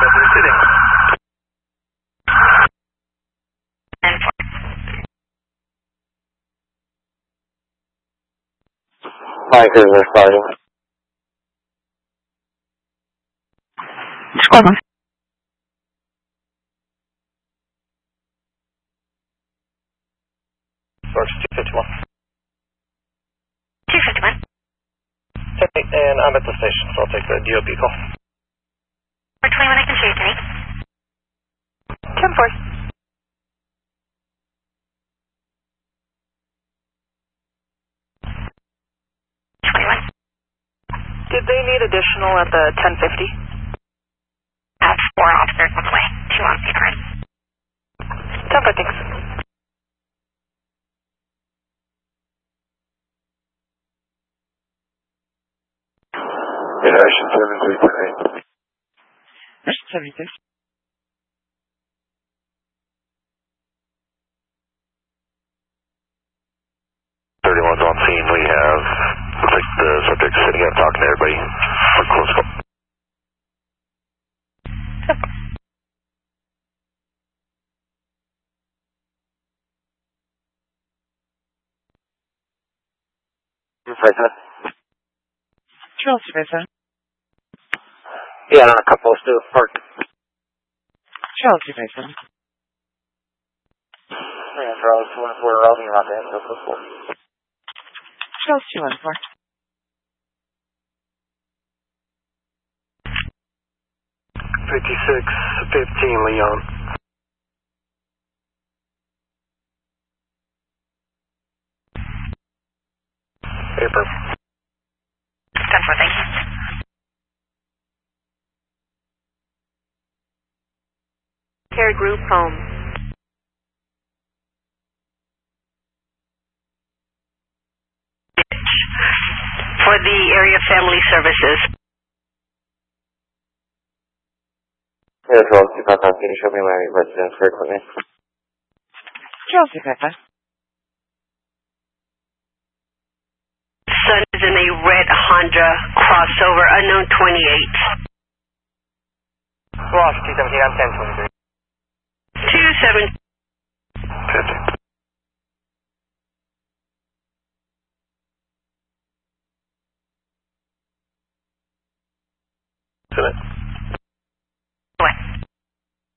Bedford City. Mike is responding. Squad 1. Works 251. 251. Okay, and I'm at the station, so I'll take the DOP call. 421, I can show you, Kenny. 10-4. Did they need additional at the 1050? That's 4 officers on the way. 2 on scene already. 10-4, thanks. Ocean 7328. Ocean 76. On scene, we have, looks like the subject sitting up talking to everybody for close call. Trail Supervisor. Yeah, on a couple of still parked. Trail Supervisor. Yeah, for all 24 routing around there, so close. Trail 214. Leon. Paper. 10-4, thank you. Care group home. For the area family services. Yeah, 12, can you show me my residence for equipment? Trail Supervisor. Son is in a red Honda crossover, unknown 28. Lost 217, I'm 1023. 27.